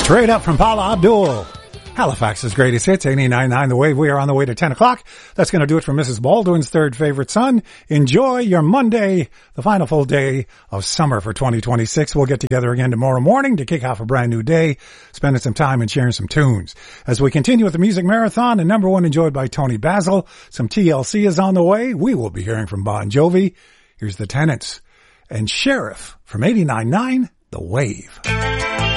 Straight up from Paula Abdul. Halifax's greatest hits, 89.9 The Wave. We are on the way to 10 o'clock. That's going to do it for Mrs. Baldwin's third favorite son. Enjoy your Monday, the final full day of summer for 2026. We'll get together again tomorrow morning to kick off a brand new day, spending some time and sharing some tunes. As we continue with the music marathon, and number one enjoyed by Tony Basil, some TLC is on the way. We will be hearing from Bon Jovi. Here's the Tenants and Sheriff from 89.9 The Wave.